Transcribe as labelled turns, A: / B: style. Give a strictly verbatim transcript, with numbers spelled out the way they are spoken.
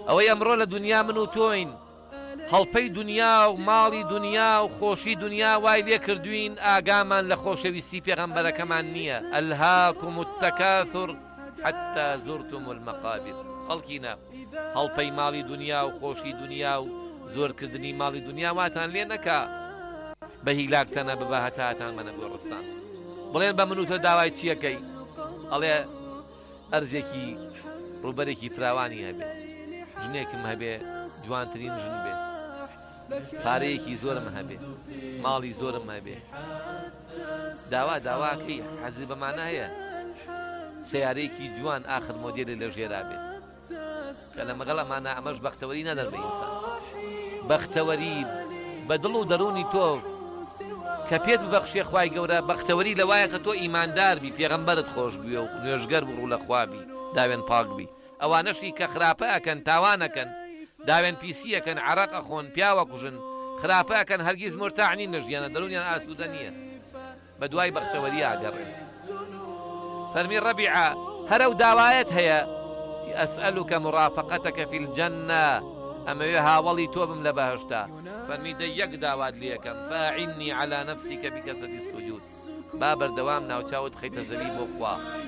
A: ئەوەی ئەمڕۆ لە دنیا من و تۆین هەڵپەی دنیا و ماڵی دنیا و خۆشی دنیا وای لێ کردوین ئاگامان لە خۆشەویستی پێغەمبەرەکەمان نییە. ئەلهاکم التەکاثر حتى زرتم المقابر. خەڵکینە هەڵپەی ماڵی دنیا و خۆشی دنیا و زۆرکردنی ماڵی دنیا واتان لێ نەکا بە هیلاکتەنە ببە هەتا هەتان منە گۆڕستان. بڵێن بە من و تۆ داوای چیەکەی؟ ئەڵێ ئەرزێکی ڕوبەرێکی فراوانی هەبێ، ژنێکم هەبێ جوانترین ژن بێ، پارەیەکی زۆرم هەبێ، ماڵی زۆرم هەبێ. داوا داواکەی حەزی بەمانە هەیە سیارەیەکی جوان ئاخر مۆدێلە لە ژێرا بێت کە لە مەگەڵ ئەمانە ئەمەش بەختەوەری نەدەر بە ئینسان. بەختەوەری بە دڵ و دەڕوونی تۆ کە پێت ببەخشێ خوای گەورە، بەختەوەری لەوایە کە تۆ ئیماندار بی، پێغەمبەرت خۆش بوێ و نوێژگەر بڕوو لە خوابی، داوێن پاک بی. ئەوانەشی کە خراپە ئەکەن، تاوانەکەن، داوێن پیسیەکەن، عەرەق ئەخۆن، پیاوە کوژن، خراپە ئەکەن، هەرگیز مرتاعنین لە ژیانە، دەرونیان ئاسوودە نییە، بە دوای بەختەوەری ئاگەڕێن. فەرمی ڕەبیعە هەرەو داوایەت هەیە ئەسئەلوکە مرافەقەتەکە فی الجەنە، ئەمەوێ هاوڵی تۆ بم لە بەهەشتا. فەرمی دە یەک داوات لێ یەکەم، فاعینی عەلا نەفسیکە بکەثرەتی السوجود، با بەردەوام ناوچاوت بخەیتە زەوی بۆ خوا.